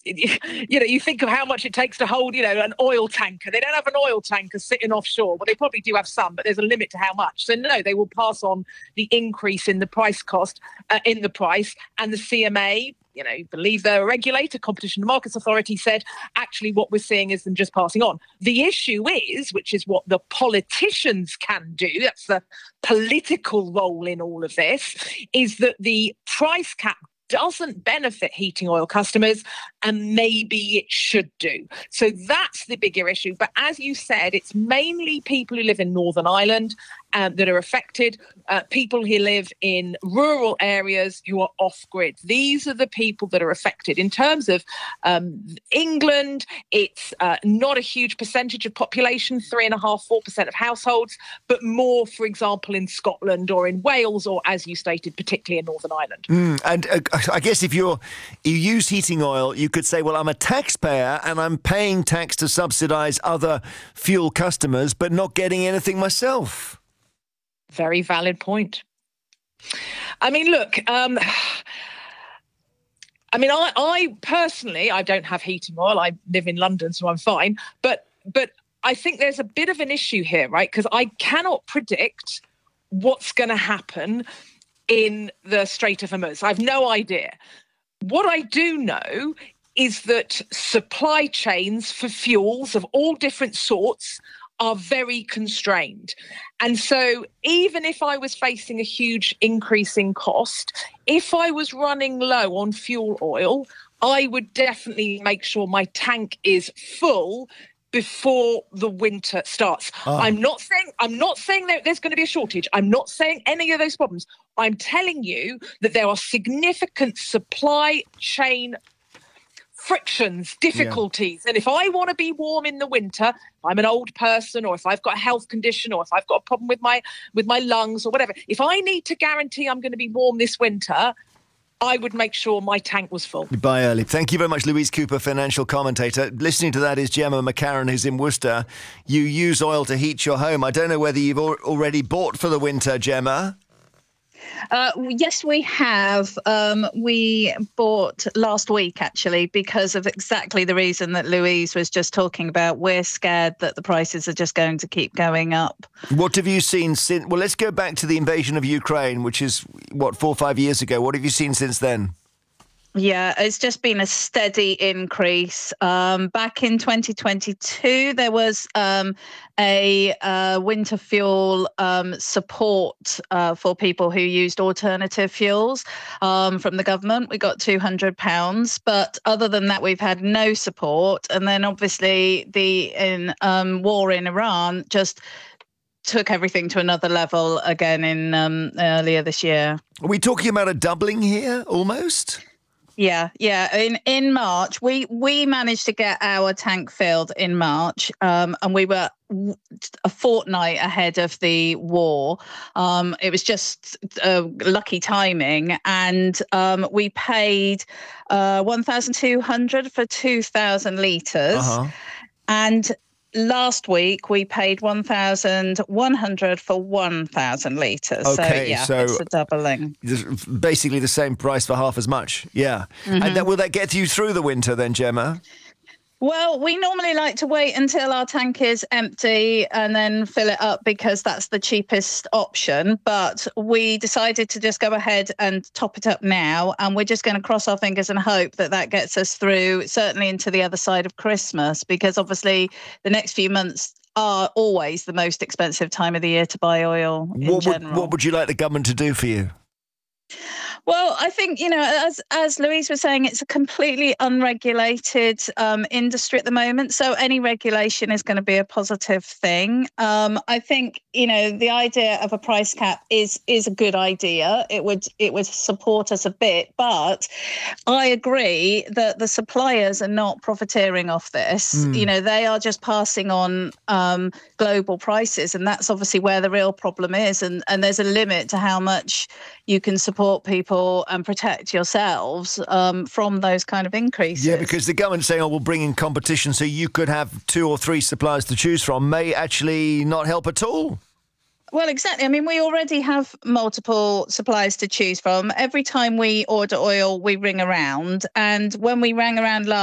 you think of how much it takes to hold, an oil tanker. They don't have an oil tanker sitting offshore. Well, they probably do have some, but there's a limit to how much. So no, they will pass on the increase in the price in the price. And the CMA, believe their regulator, Competition and Markets Authority, said actually what we're seeing is them just passing on. The issue is, which is what the politicians can do, that's the political role in all of this, is that the price cap doesn't benefit heating oil customers, and maybe it should do. So that's the bigger issue. But as you said, it's mainly people who live in Northern Ireland that are affected, people who live in rural areas who are off-grid. These are the people that are affected. In terms of England, it's not a huge percentage of population, 3.5–4% of households, but more, for example, in Scotland or in Wales, or, as you stated, particularly in Northern Ireland. And I guess if you use heating oil, you could say, well, I'm a taxpayer and I'm paying tax to subsidise other fuel customers, but not getting anything myself. Very valid point. I mean, look, I personally, I don't have heating oil. I live in London, so I'm fine. But I think there's a bit of an issue here, right? Because I cannot predict what's going to happen in the Strait of Hormuz. I have no idea. What I do know is that supply chains for fuels of all different sorts are very constrained. And so even if I was facing a huge increase in cost, if I was running low on fuel oil, I would definitely make sure my tank is full before the winter starts. Oh. I'm not saying that there's going to be a shortage. I'm not saying any of those problems. I'm telling you that there are significant supply chain frictions, difficulties. Yeah. And if I want to be warm in the winter, if I'm an old person, or if I've got a health condition, or if I've got a problem with my lungs or whatever, if I need to guarantee I'm going to be warm this winter, I would make sure my tank was full. Buy early. Thank you very much, Louise Cooper, financial commentator. Listening to that is Gemma McCarran, who's in Worcester. You use oil to heat your home. I don't know whether you've already bought for the winter, Gemma. Yes, we have. We bought last week, actually, because of exactly the reason that Louise was just talking about. We're scared that the prices are just going to keep going up. What have you seen since? Well, let's go back to the invasion of Ukraine, which is, 4 or 5 years ago. What have you seen since then? Yeah, it's just been a steady increase. Back in 2022, there was a winter fuel support for people who used alternative fuels from the government. We got £200, but other than that, we've had no support. And then obviously the war in Iran just took everything to another level again in earlier this year. Are we talking about a doubling here, almost? Yeah. In March, we managed to get our tank filled in March, and we were a fortnight ahead of the war. It was just lucky timing, and we paid $1,200 for 2,000 litres, and last week we paid $1,100 for 1,000 litres. Okay, so it's a doubling. Basically the same price for half as much. Yeah. Mm-hmm. And then will that get you through the winter then, Gemma? Well, we normally like to wait until our tank is empty and then fill it up because that's the cheapest option. But we decided to just go ahead and top it up now. And we're just going to cross our fingers and hope that that gets us through, certainly into the other side of Christmas, because obviously the next few months are always the most expensive time of the year to buy oil in general. What would you like the government to do for you? Well, I think, as Louise was saying, it's a completely unregulated industry at the moment. So any regulation is going to be a positive thing. I think, the idea of a price cap is a good idea. It would support us a bit. But I agree that the suppliers are not profiteering off this. They are just passing on global prices. And that's obviously where the real problem is. And there's a limit to how much you can support people and protect yourselves from those kind of increases. Yeah, because the government's saying, we'll bring in competition so you could have 2 or 3 suppliers to choose from, may actually not help at all. Well, exactly. I mean, we already have multiple suppliers to choose from. Every time we order oil, we ring around. And when we rang around last